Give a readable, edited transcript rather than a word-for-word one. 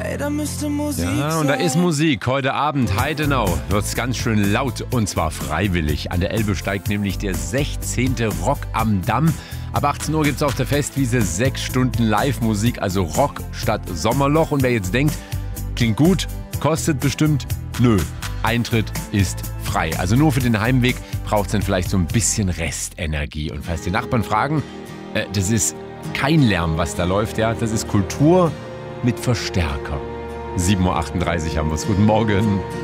Ey, da müsste Musik Ja, und da ist Musik. Heute Abend, Heidenau, wird es ganz schön laut und zwar freiwillig. An der Elbe steigt nämlich der 16. Rock am Damm. Ab 18 Uhr gibt es auf der Festwiese 6 Stunden Live-Musik, also Rock statt Sommerloch. Und wer jetzt denkt, klingt gut, kostet bestimmt, nö. Eintritt ist frei. Also nur für den Heimweg braucht es dann vielleicht so ein bisschen Restenergie. Und falls die Nachbarn fragen, das ist kein Lärm, was da läuft, ja, das ist Kultur mit Verstärker. 7.38 Uhr haben wir es. Guten Morgen.